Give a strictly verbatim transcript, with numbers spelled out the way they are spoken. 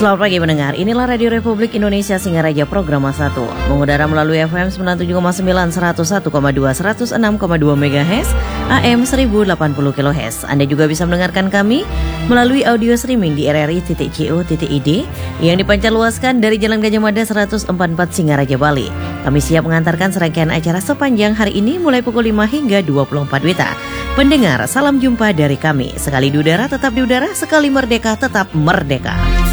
Selamat pagi pendengar, inilah Radio Republik Indonesia Singaraja Program satu. Mengudara melalui F M sembilan puluh tujuh koma sembilan, seratus satu koma dua, seratus enam koma dua megahertz, A M seribu delapan puluh kilohertz. Anda juga bisa mendengarkan kami melalui audio streaming di r r i titik co titik i d yang dipancarluaskan dari Jalan Gajah Mada seratus empat puluh empat Singaraja, Bali. Kami siap mengantarkan serangkaian acara sepanjang hari ini mulai pukul lima hingga dua puluh empat W I T A. Pendengar, salam jumpa dari kami. Sekali di udara tetap di udara, sekali merdeka tetap merdeka.